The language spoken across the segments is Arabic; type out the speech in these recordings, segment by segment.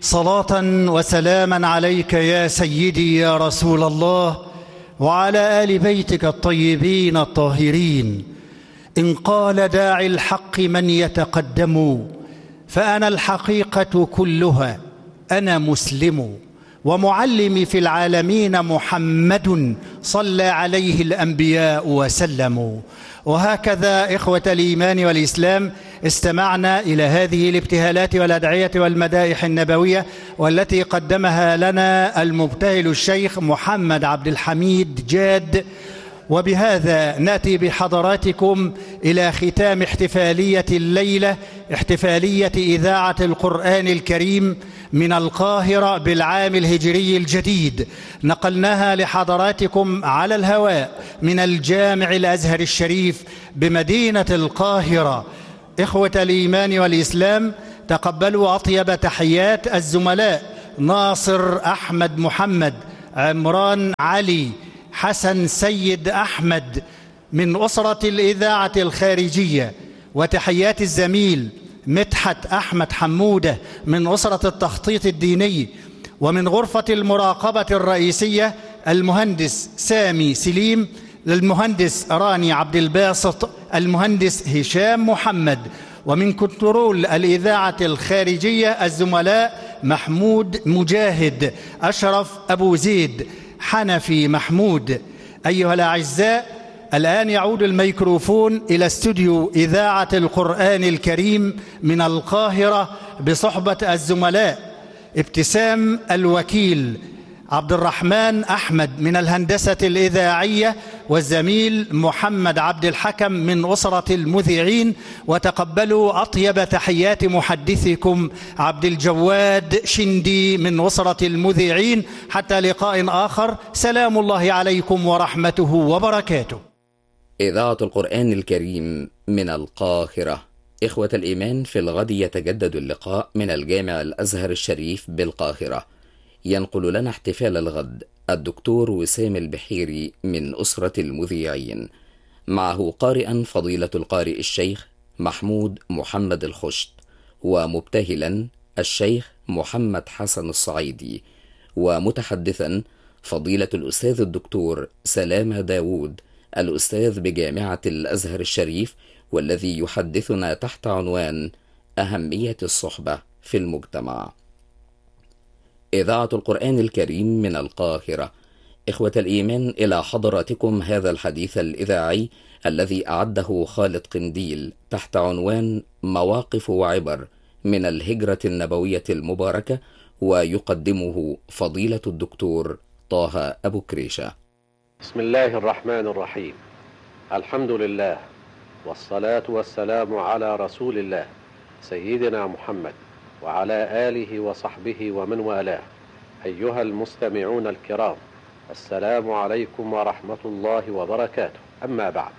صلاة وسلاما عليك يا سيدي يا رسول الله، وعلى آل بيتك الطيبين الطاهرين. إن قال داعي الحق من يتقدم، فأنا الحقيقة كلها، أنا مسلم. ومعلمي في العالمين محمد، صلى عليه الأنبياء وسلموا. وهكذا إخوة الإيمان والإسلام، استمعنا إلى هذه الابتهالات والأدعية والمدائح النبوية، والتي قدمها لنا المبتهل الشيخ محمد عبد الحميد جاد. وبهذا نأتي بحضراتكم إلى ختام احتفالية الليلة، احتفالية إذاعة القرآن الكريم من القاهرة بالعام الهجري الجديد. نقلناها لحضراتكم على الهواء من الجامع الأزهر الشريف بمدينة القاهرة. إخوة الإيمان والإسلام، تقبلوا أطيب تحيات الزملاء ناصر أحمد محمد، عمران علي، حسن سيد أحمد من أسرة الإذاعة الخارجية، وتحيات الزميل مدحت أحمد حمودة من أسرة التخطيط الديني، ومن غرفة المراقبة الرئيسية المهندس سامي سليم، للمهندس راني عبد الباسط، المهندس هشام محمد، ومن كنترول الإذاعة الخارجية الزملاء محمود مجاهد، أشرف أبو زيد، حنفي محمود. أيها الأعزاء، الآن يعود الميكروفون إلى استوديو إذاعة القرآن الكريم من القاهرة بصحبة الزملاء ابتسام الوكيل، عبد الرحمن أحمد من الهندسة الإذاعية، والزميل محمد عبد الحكم من أسرة المذيعين. وتقبلوا أطيب تحيات محدثكم عبد الجواد شندي من أسرة المذيعين. حتى لقاء آخر، سلام الله عليكم ورحمته وبركاته. إذاعة القرآن الكريم من القاهرة. إخوة الإيمان، في الغد يتجدد اللقاء من الجامع الأزهر الشريف بالقاهرة. ينقل لنا احتفال الغد الدكتور وسام البحيري من أسرة المذيعين، معه قارئا فضيلة القارئ الشيخ محمود محمد الخشت، ومبتهلا الشيخ محمد حسن الصعيدي، ومتحدثا فضيلة الأستاذ الدكتور سلامة داود، الأستاذ بجامعة الأزهر الشريف، والذي يحدثنا تحت عنوان أهمية الصحبة في المجتمع. إذاعة القرآن الكريم من القاهرة. إخوة الإيمان، إلى حضراتكم هذا الحديث الإذاعي الذي أعده خالد قنديل تحت عنوان مواقف وعبر من الهجرة النبوية المباركة، ويقدمه فضيلة الدكتور طه أبو كريشة. بسم الله الرحمن الرحيم. الحمد لله، والصلاة والسلام على رسول الله سيدنا محمد وعلى آله وصحبه ومن والاه. أيها المستمعون الكرام، السلام عليكم ورحمة الله وبركاته. أما بعد،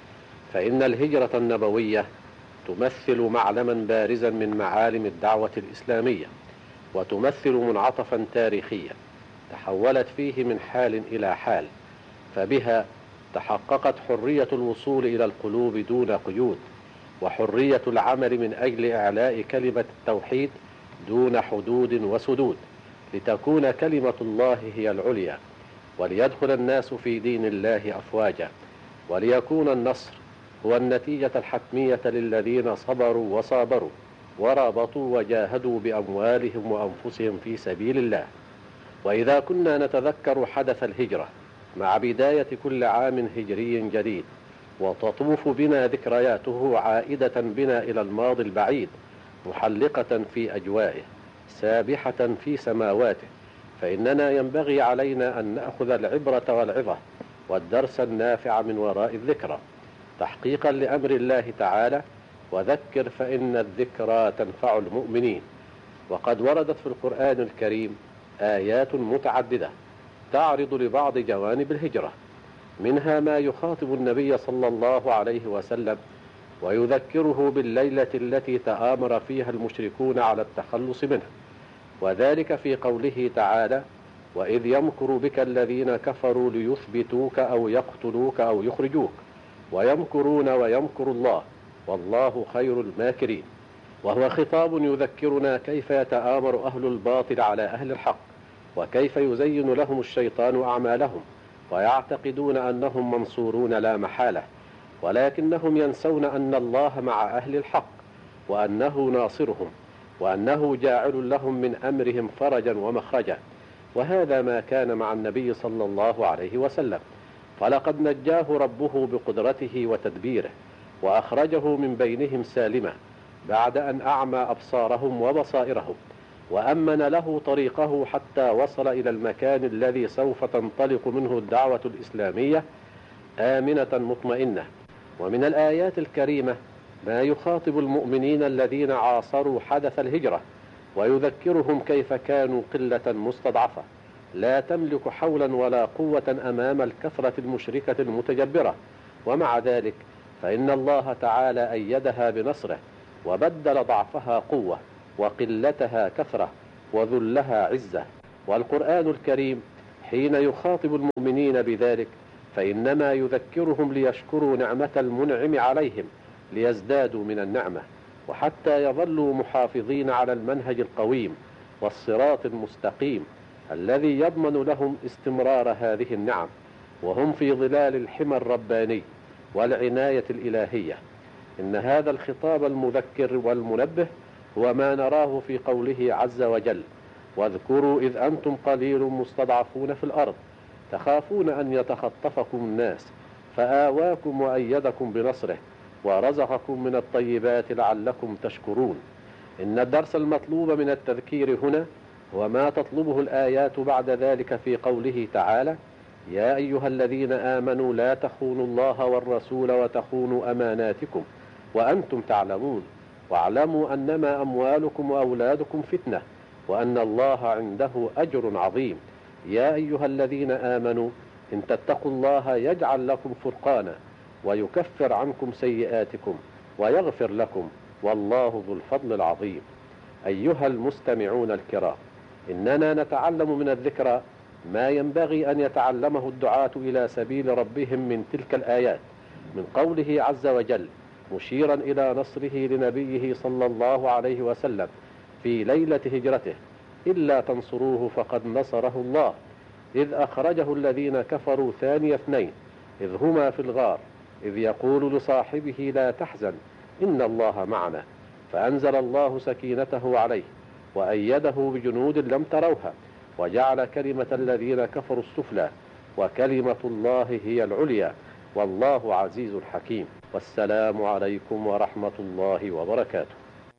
فإن الهجرة النبوية تمثل معلما بارزا من معالم الدعوة الإسلامية، وتمثل منعطفا تاريخيا تحولت فيه من حال إلى حال، فبها تحققت حرية الوصول إلى القلوب دون قيود، وحرية العمل من أجل إعلاء كلمة التوحيد دون حدود وسدود، لتكون كلمة الله هي العليا، وليدخل الناس في دين الله أفواجا، وليكون النصر هو النتيجة الحتمية للذين صبروا وصابروا ورابطوا وجاهدوا بأموالهم وأنفسهم في سبيل الله. وإذا كنا نتذكر حدث الهجرة مع بداية كل عام هجري جديد، وتطوف بنا ذكرياته عائدة بنا إلى الماضي البعيد، محلقة في أجوائه، سابحة في سماواته، فإننا ينبغي علينا أن نأخذ العبرة والعظة والدرس النافع من وراء الذكرى، تحقيقا لأمر الله تعالى: وذكر فإن الذكرى تنفع المؤمنين. وقد وردت في القرآن الكريم آيات متعددة تعرض لبعض جوانب الهجرة، منها ما يخاطب النبي صلى الله عليه وسلم ويذكره بالليلة التي تآمر فيها المشركون على التخلص منها، وذلك في قوله تعالى: وإذ يمكر بك الذين كفروا ليثبتوك أو يقتلوك أو يخرجوك ويمكرون ويمكر الله والله خير الماكرين. وهو خطاب يذكرنا كيف يتآمر أهل الباطل على أهل الحق، وكيف يزين لهم الشيطان أعمالهم ويعتقدون أنهم منصورون لا محالة، ولكنهم ينسون أن الله مع أهل الحق، وأنه ناصرهم، وأنه جاعل لهم من أمرهم فرجا ومخرجا. وهذا ما كان مع النبي صلى الله عليه وسلم، فلقد نجاه ربه بقدرته وتدبيره، وأخرجه من بينهم سالما بعد أن أعمى أبصارهم وبصائرهم، وأمن له طريقه حتى وصل إلى المكان الذي سوف تنطلق منه الدعوة الإسلامية آمنة مطمئنة. ومن الآيات الكريمة ما يخاطب المؤمنين الذين عاصروا حدث الهجرة، ويذكرهم كيف كانوا قلة مستضعفة لا تملك حولا ولا قوة أمام الكثرة المشركة المتجبرة، ومع ذلك فإن الله تعالى أيدها بنصره، وبدل ضعفها قوة وقلتها كثرة وذلها عزة. والقرآن الكريم حين يخاطب المؤمنين بذلك فإنما يذكرهم ليشكروا نعمة المنعم عليهم ليزدادوا من النعمة، وحتى يظلوا محافظين على المنهج القويم والصراط المستقيم الذي يضمن لهم استمرار هذه النعم، وهم في ظلال الحمى الرباني والعناية الإلهية. إن هذا الخطاب المذكر والمنبه هو ما نراه في قوله عز وجل: واذكروا إذ أنتم قليل مستضعفون في الأرض تخافون أن يتخطفكم الناس فآواكم وأيدكم بنصره ورزقكم من الطيبات لعلكم تشكرون. إن الدرس المطلوب من التذكير هنا هو ما تطلبه الآيات بعد ذلك في قوله تعالى: يا أيها الذين آمنوا لا تخونوا الله والرسول وتخونوا أماناتكم وأنتم تعلمون واعلموا أنما أموالكم وأولادكم فتنة وأن الله عنده أجر عظيم. يا أيها الذين آمنوا إن تتقوا الله يجعل لكم فرقانا ويكفر عنكم سيئاتكم ويغفر لكم والله ذو الفضل العظيم. أيها المستمعون الكرام، إننا نتعلم من الذكرى ما ينبغي أن يتعلمه الدعاة إلى سبيل ربهم من تلك الآيات، من قوله عز وجل مشيرا إلى نصره لنبيه صلى الله عليه وسلم في ليلة هجرته: إلا تنصروه فقد نصره الله إذ أخرجه الذين كفروا ثاني اثنين إذ هما في الغار إذ يقول لصاحبه لا تحزن إن الله معنا، فأنزل الله سكينته عليه وأيده بجنود لم تروها وجعل كلمة الذين كفروا السفلى وكلمة الله هي العليا والله عزيز حكيم. والسلام عليكم ورحمة الله وبركاته.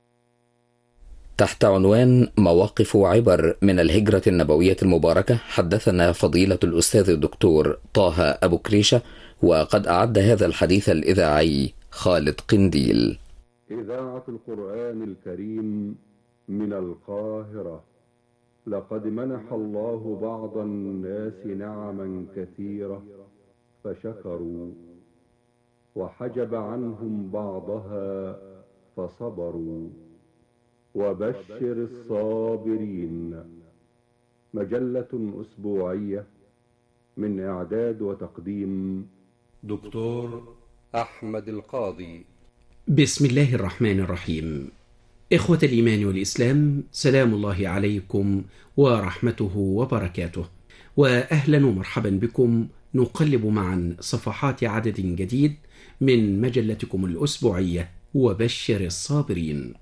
تحت عنوان مواقف وعبر من الهجرة النبوية المباركة حدثنا فضيلة الأستاذ الدكتور طه أبو كريشة، وقد أعد هذا الحديث الإذاعي خالد قنديل. إذاعة القرآن الكريم من القاهرة. لقد منح الله بعض الناس نعما كثيرة فشكروا، وحجب عنهم بعضها فصبروا. وبشر الصابرين. مجلة أسبوعية من إعداد وتقديم دكتور أحمد القاضي. بسم الله الرحمن الرحيم. إخوة الإيمان والإسلام، سلام الله عليكم ورحمته وبركاته، وأهلا ومرحبا بكم. نقلب معا صفحات عدد جديد من مجلتكم الأسبوعية وبشر الصابرين.